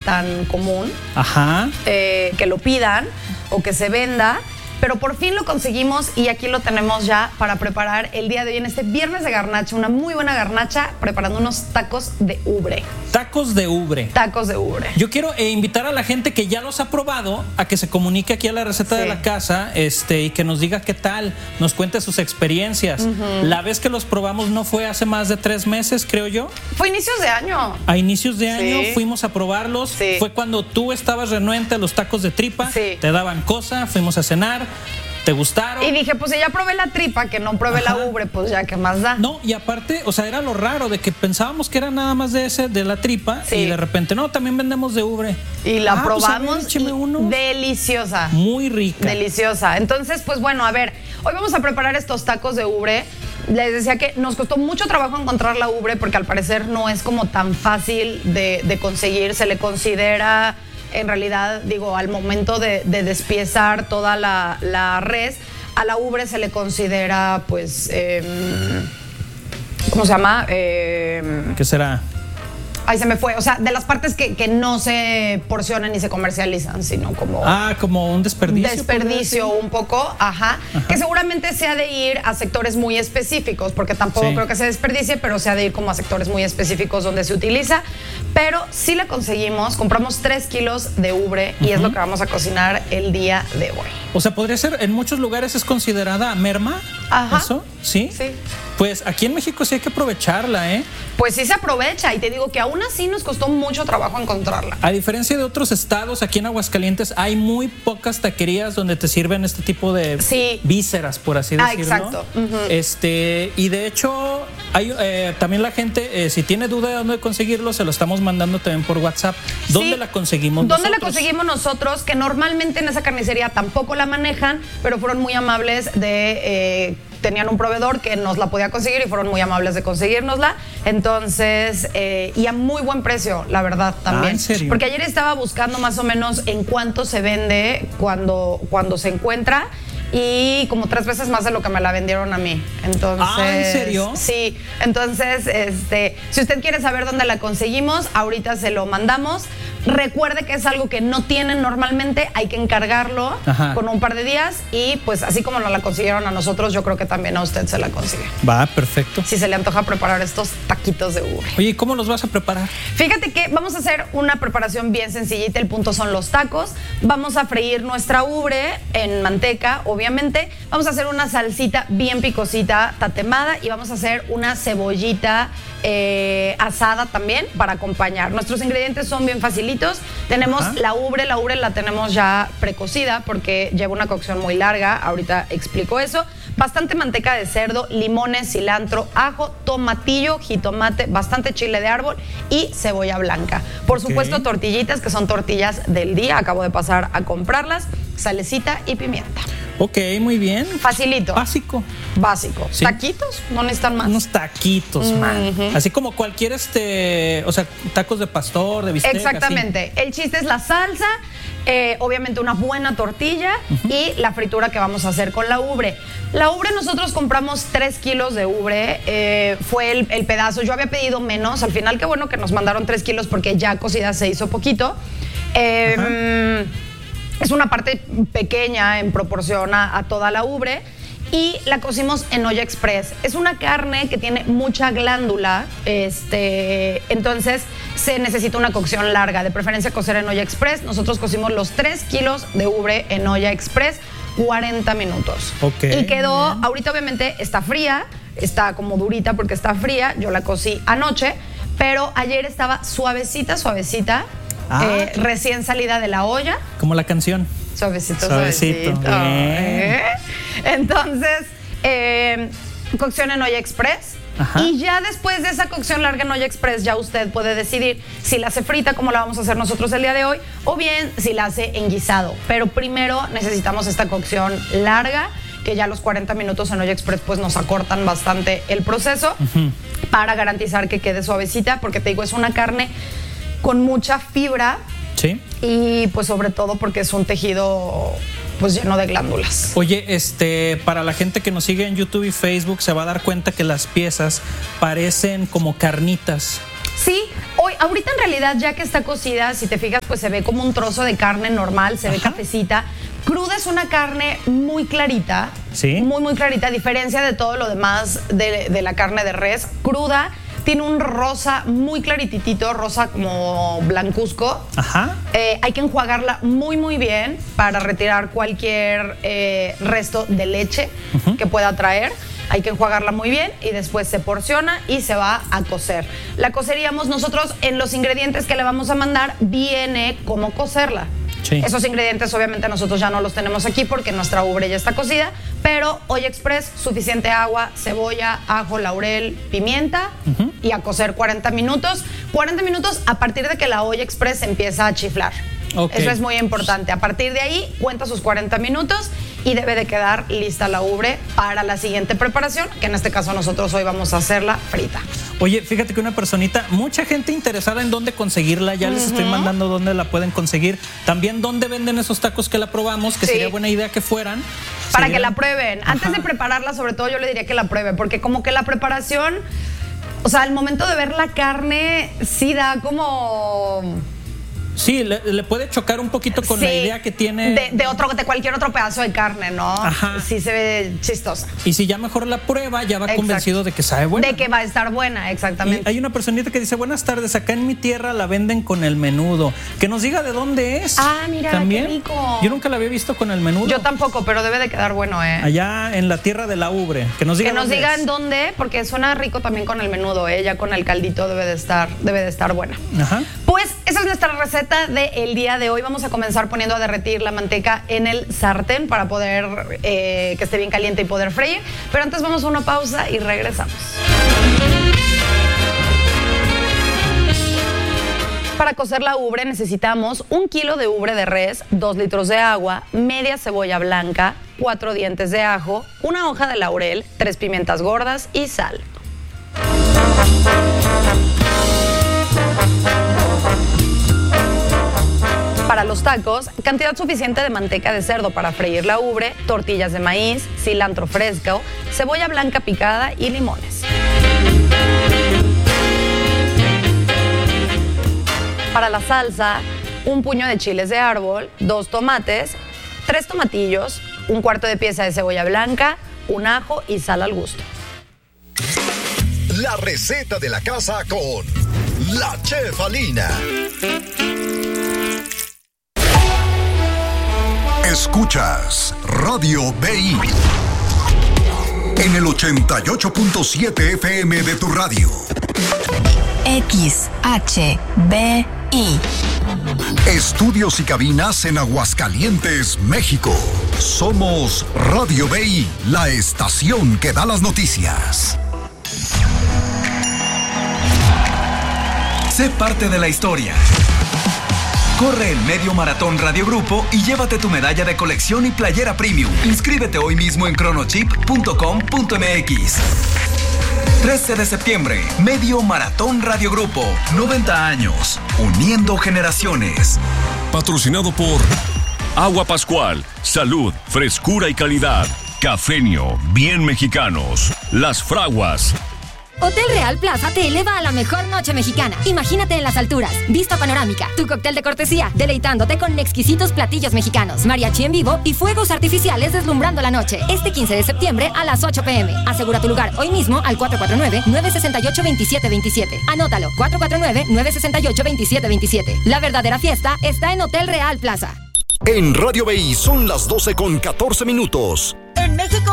tan común. Ajá. Que lo pidan o que se venda. Pero por fin lo conseguimos y aquí lo tenemos ya para preparar el día de hoy en este viernes de garnacha, una muy buena garnacha, preparando unos tacos de ubre. Tacos de ubre. Tacos de ubre. Yo quiero invitar a la gente que ya los ha probado a que se comunique aquí a la receta de la casa y que nos diga qué tal, nos cuente sus experiencias. La vez que los probamos no fue hace más de 3 meses, creo yo. Fue inicios de año. A inicios de año fuimos a probarlos. Sí. Fue cuando tú estabas renuente a los tacos de tripa. Sí. Te daban cosa, fuimos a cenar. ¿Te gustaron? Y dije, pues si ya probé la tripa, que no probé la ubre, pues ya, ¿qué más da? No, y aparte, o sea, era lo raro de que pensábamos que era nada más de la tripa y de repente, no, también vendemos de ubre. Y la probamos, pues, a ver, deliciosa. Muy rica. Deliciosa. Entonces, pues bueno, a ver, hoy vamos a preparar estos tacos de ubre. Les decía que nos costó mucho trabajo encontrar la ubre porque al parecer no es como tan fácil de conseguir. Se le considera... En realidad, digo, al momento de despiezar toda la res, a la ubre se le considera, pues, ¿cómo se llama? ¿Qué será? Ahí se me fue. O sea, de las partes que no se porcionan ni se comercializan, sino como... como un desperdicio. Desperdicio un poco, ajá. Que seguramente se ha de ir a sectores muy específicos, porque tampoco creo que se desperdicie, pero se ha de ir como a sectores muy específicos donde se utiliza. Pero sí la conseguimos, compramos 3 kilos de ubre y es lo que vamos a cocinar el día de hoy. O sea, podría ser, en muchos lugares es considerada merma. Ajá. ¿Eso? ¿Sí? Sí. Pues aquí en México sí hay que aprovecharla, ¿eh? Pues sí se aprovecha y te digo que aún así nos costó mucho trabajo encontrarla. A diferencia de otros estados, aquí en Aguascalientes hay muy pocas taquerías donde te sirven este tipo de vísceras, por así decirlo. Exacto. Y de hecho, hay, también la gente, si tiene duda de dónde conseguirlo, se lo estamos mandando también por WhatsApp. ¿Dónde la conseguimos nosotros? ¿Dónde la conseguimos nosotros? Que normalmente en esa carnicería tampoco la manejan, pero fueron muy amables de... tenían un proveedor que nos la podía conseguir y fueron muy amables de conseguírnosla. Entonces, y a muy buen precio, la verdad, también. ¿En serio? Porque ayer estaba buscando más o menos en cuánto se vende cuando se encuentra. Y como 3 veces más de lo que me la vendieron a mí. Entonces, ¿en serio? Sí. Entonces, si usted quiere saber dónde la conseguimos, ahorita se lo mandamos. Recuerde que es algo que no tienen normalmente, hay que encargarlo con un par de días y pues así como nos la consiguieron a nosotros, yo creo que también a usted se la consigue. Va, perfecto. Si se le antoja preparar estos taquitos de ubre. Oye, ¿cómo los vas a preparar? Fíjate que vamos a hacer una preparación bien sencillita, el punto son los tacos. Vamos a freír nuestra ubre en manteca, obviamente. Vamos a hacer una salsita bien picosita, tatemada, y vamos a hacer una cebollita asada también para acompañar. Nuestros ingredientes son bien facilitos. Tenemos la ubre la tenemos ya precocida porque lleva una cocción muy larga. Ahorita explico eso. Bastante manteca de cerdo, limones, cilantro, ajo, tomatillo, jitomate, bastante chile de árbol y cebolla blanca. Por supuesto, tortillitas, que son tortillas del día. Acabo de pasar a comprarlas. Salecita y pimienta. Ok, muy bien. Facilito. Básico. Básico. Sí. ¿Taquitos? No necesitan más. Unos taquitos, man. Así como cualquier, o sea, tacos de pastor, de bistec. Exactamente. Así. El chiste es la salsa, obviamente una buena tortilla y la fritura que vamos a hacer con la ubre. La ubre, nosotros compramos 3 kilos de ubre, fue el pedazo. Yo había pedido menos, al final qué bueno que nos mandaron 3 kilos porque ya cocida se hizo poquito. Es una parte pequeña en proporción a toda la ubre y la cocimos en olla express. Es una carne que tiene mucha glándula, entonces se necesita una cocción larga, de preferencia cocer en olla express. Nosotros cocimos los 3 kilos de ubre en olla express, 40 minutos. Okay. Y quedó, ahorita obviamente está fría, está como durita porque está fría, yo la cocí anoche, pero ayer estaba suavecita, recién salida de la olla. Como la canción. Suavecito. Entonces, cocción en olla express. Y ya después de esa cocción larga en olla express, ya usted puede decidir si la hace frita, como la vamos a hacer nosotros el día de hoy, o bien si la hace en guisado. Pero primero necesitamos esta cocción larga, que ya los 40 minutos en olla express pues nos acortan bastante el proceso para garantizar que quede suavecita, porque te digo, es una carne con mucha fibra. Sí. Y pues sobre todo porque es un tejido pues lleno de glándulas. Oye, para la gente que nos sigue en YouTube y Facebook se va a dar cuenta que las piezas parecen como carnitas. Sí, hoy ahorita en realidad ya que está cocida, si te fijas, pues se ve como un trozo de carne normal, se ve cafecita. Cruda es una carne muy clarita, ¿sí? Muy clarita, a diferencia de todo lo demás de la carne de res. Cruda, tiene un rosa muy clarititito, rosa como blancuzco. Ajá. Hay que enjuagarla muy bien para retirar cualquier resto de leche que pueda traer. Hay que enjuagarla muy bien y después se porciona y se va a cocer. La coceríamos nosotros, en los ingredientes que le vamos a mandar viene cómo cocerla. Sí. Esos ingredientes obviamente nosotros ya no los tenemos aquí porque nuestra ubre ya está cocida, pero Olla Express, suficiente agua, cebolla, ajo, laurel, pimienta y a cocer 40 minutos. 40 minutos a partir de que la Olla Express empieza a chiflar. Okay. Eso es muy importante. A partir de ahí cuenta sus 40 minutos y debe de quedar lista la ubre para la siguiente preparación, que en este caso nosotros hoy vamos a hacerla frita. Oye, fíjate que una personita, mucha gente interesada en dónde conseguirla, ya les estoy mandando dónde la pueden conseguir. También dónde venden esos tacos que la probamos, que sería buena idea que fueran. Para que la prueben. Antes de prepararla, sobre todo yo le diría que la pruebe, porque como que la preparación, o sea, al momento de ver la carne, sí da como... Sí, le puede chocar un poquito con la idea que tiene de cualquier otro pedazo de carne, ¿no? Ajá. Sí se ve chistosa. Y si ya mejor la prueba, ya va convencido de que sabe buena. De que va a estar buena, exactamente. Y hay una personita que dice, buenas tardes, acá en mi tierra la venden con el menudo. Que nos diga de dónde es. Ah, mira, ¿también? Qué rico. Yo nunca la había visto con el menudo. Yo tampoco, pero debe de quedar bueno, ¿eh? Allá en la tierra de la ubre. Que nos digan dónde, porque suena rico también con el menudo, ¿eh? Ya con el caldito debe de estar buena. Ajá. Pues esa es nuestra receta del día de hoy. Vamos a comenzar poniendo a derretir la manteca en el sartén para poder que esté bien caliente y poder freír. Pero antes vamos a una pausa y regresamos. Para cocer la ubre necesitamos 1 kilo de ubre de res, 2 litros de agua, media cebolla blanca, 4 dientes de ajo, 1 hoja de laurel, 3 pimientas gordas y sal. Para los tacos, cantidad suficiente de manteca de cerdo para freír la ubre, tortillas de maíz, cilantro fresco, cebolla blanca picada y limones. Para la salsa, 1 puño de chiles de árbol, 2 tomates, 3 tomatillos, 1/4 de pieza de cebolla blanca, 1 ajo y sal al gusto. La receta de la casa con la Chef Alina. Escuchas Radio BI en el 88.7 FM de tu radio. XHBI. Estudios y cabinas en Aguascalientes, México. Somos Radio BI, la estación que da las noticias. Sé parte de la historia. Corre el Medio Maratón Radio Grupo y llévate tu medalla de colección y playera premium. Inscríbete hoy mismo en chronochip.com.mx. 13 de septiembre, Medio Maratón Radio Grupo. 90 años, uniendo generaciones. Patrocinado por Agua Pascual, salud, frescura y calidad. Cafenio, bien mexicanos. Las Fraguas. Hotel Real Plaza te eleva a la mejor noche mexicana. Imagínate en las alturas, vista panorámica, tu cóctel de cortesía, deleitándote con exquisitos platillos mexicanos, mariachi en vivo y fuegos artificiales deslumbrando la noche. Este 15 de septiembre a las 8 p.m. Asegura tu lugar hoy mismo al 449-968-2727. Anótalo, 449-968-2727. La verdadera fiesta está en Hotel Real Plaza. En Radio BI son las 12:14. En México